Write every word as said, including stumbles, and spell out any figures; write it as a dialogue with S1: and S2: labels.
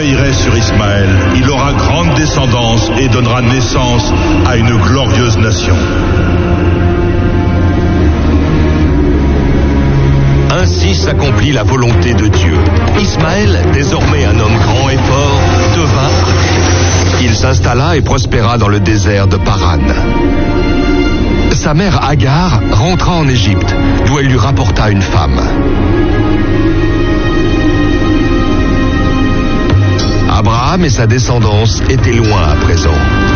S1: veillerai sur Ismaël. Il aura grande descendance et donnera naissance à une glorieuse nation.
S2: Ainsi s'accomplit la volonté de Dieu. Ismaël, désormais un homme grand et fort, devint archer. Il s'installa et prospéra dans le désert de Paran. Sa mère Agar rentra en Égypte, d'où elle lui rapporta une femme. Abraham et sa descendance étaient loin à présent.